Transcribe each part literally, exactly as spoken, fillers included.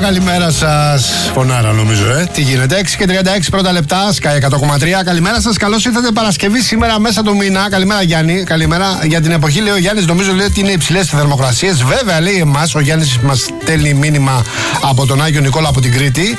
καλημέρα σας. Φωνάρα νομίζω, ε. Τι γίνεται, έξι και τριάντα έξι πρώτα λεπτά, Sky εκατό κόμμα τρία. Καλημέρα σας, καλώς ήρθατε Παρασκευή σήμερα μέσα του μήνα. Καλημέρα Γιάννη, καλημέρα. Για την εποχή λέει ο Γιάννης, νομίζω λέει ότι είναι υψηλές οι θερμοκρασίες. Βέβαια λέει εμάς, ο Γιάννης μας στέλνει μήνυμα από τον Άγιο Νικόλα από την Κρήτη.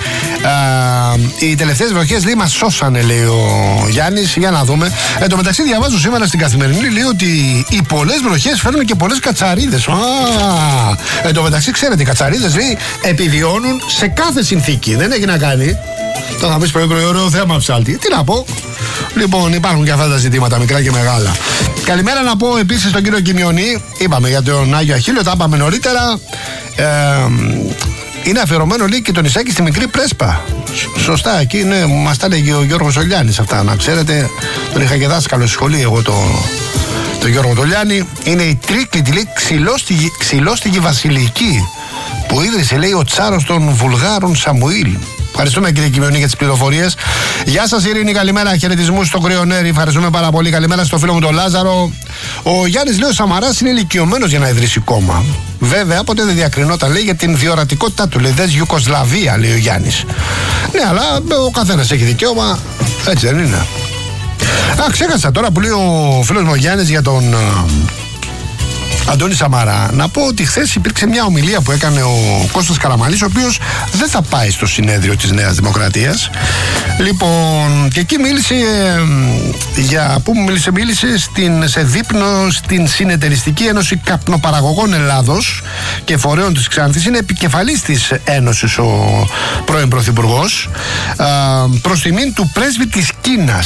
Ε, οι τελευταίες βροχές λέει μας σώσανε, λέει ο Γιάννης. Για να δούμε. Εν τω μεταξύ διαβάζω σήμερα στην Καθημερινή λέει ότι οι πολλές βροχές φέρνουν και πολλές κατσαρίδες. Α, εν τω μεταξύ ξέρετε, οι κατσαρίδες λέει επιβιώνουν σε κάθε συνθήκη. Δεν έχει να κάνει. Τώρα θα πεις πρωί πρωί ωραίο θέμα ψάλτη. Τι να πω. Λοιπόν, υπάρχουν και αυτά τα ζητήματα, μικρά και μεγάλα. Καλημέρα να πω επίσης στον κύριο Κιμιονή. Είπαμε για τον Άγιο Αχίλλειο, τα είπαμε νωρίτερα. Ε, είναι αφιερωμένο λέει και το νησάκι στη Μικρή Πρέσπα. Σωστά, εκεί είναι, μας τα έλεγε ο Γιώργος Ολιάνης αυτά, να ξέρετε. Τον είχα και δάσκαλο στη σχολή εγώ το, το Γιώργο Τολιάνη. Είναι η Τρίκλητη, λέει, ξυλόστιγη, ξυλόστιγη βασιλική που ίδρυσε, λέει, ο Τσάρος των Βουλγάρων Σαμουήλ. Ευχαριστούμε κύριε Κιμιονή για τις πληροφορίες. Γεια σας Ειρήνη, καλημέρα. Χαιρετισμούς στο Κρυονέρι. Ευχαριστούμε πάρα πολύ. Καλημέρα στο φίλο μου τον Λάζαρο. Ο Γιάννης λέει ο Σαμαράς είναι ηλικιωμένος για να ιδρύσει κόμμα. Βέβαια, ποτέ δεν διακρινόταν λέει για την διορατικότητά του. Λέει δες Ιουκοσλαβία, λέει ο Γιάννης. Ναι, αλλά ο καθένας έχει δικαίωμα. Έτσι δεν είναι. Α, ξέχασα τώρα που λέει ο φίλος μου ο Γιάννης για τον Αντώνη Σαμαρά, να πω ότι χθες υπήρξε μια ομιλία που έκανε ο Κώστας Καραμανλής, ο οποίος δεν θα πάει στο συνέδριο της Νέας Δημοκρατίας. Λοιπόν, και εκεί μίλησε ε, για, πού μίλησε, μίλησε στην, σε δείπνο στην Συνεταιριστική Ένωση Καπνοπαραγωγών Ελλάδος και Φορέων της Ξάνθης. Είναι επικεφαλής της Ένωσης ο πρώην Πρωθυπουργός, ε, προς τιμήν του πρέσβη της Κίνας.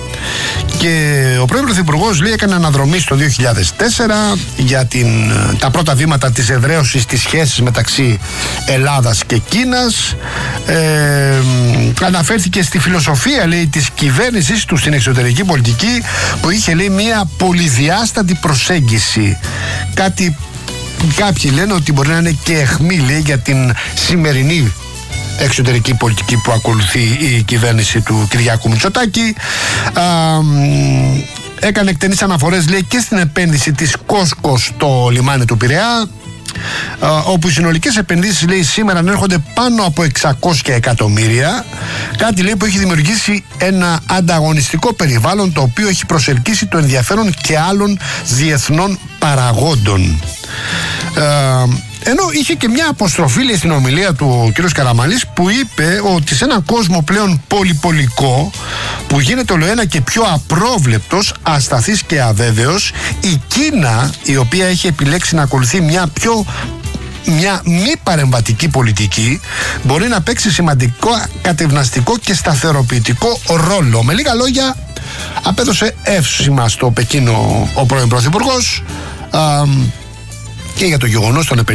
Και ο πρώην Πρωθυπουργός λέει έκανε αναδρομή στο δύο χιλιάδες τέσσερα για την, τα πρώτα βήματα της εδραίωσης της σχέσης μεταξύ Ελλάδας και Κίνας. Ε, αναφέρθηκε στη φιλοσοφία λέει της κυβέρνησης του στην εξωτερική πολιτική που είχε λέει μια πολυδιάστατη προσέγγιση. Κάτι κάποιοι λένε ότι μπορεί να είναι και αιχμή λέει για την σημερινή εξωτερική πολιτική που ακολουθεί η κυβέρνηση του Κυριάκου Μητσοτάκη. Α, έκανε εκτενείς αναφορές λέει και στην επένδυση της Κόσκο στο λιμάνι του Πειραιά, α, όπου οι συνολικές επενδύσεις λέει σήμερα ανέρχονται πάνω από εξακόσια εκατομμύρια, κάτι λέει που έχει δημιουργήσει ένα ανταγωνιστικό περιβάλλον το οποίο έχει προσελκύσει το ενδιαφέρον και άλλων διεθνών παραγόντων. Α, Ενώ είχε και μια αποστροφή λέει, στην ομιλία του ο κ. Καραμανλής που είπε ότι σε έναν κόσμο πλέον πολυπολικό που γίνεται ολοένα και πιο απρόβλεπτος, ασταθής και αβέβαιος, η Κίνα, η οποία έχει επιλέξει να ακολουθεί μια πιο μια μη παρεμβατική πολιτική, μπορεί να παίξει σημαντικό κατευναστικό και σταθεροποιητικό ρόλο. Με λίγα λόγια, απέδωσε εύσημα στο Πεκίνο ο πρώην Πρωθυπουργός α, και για το γεγονός των επενδύσεων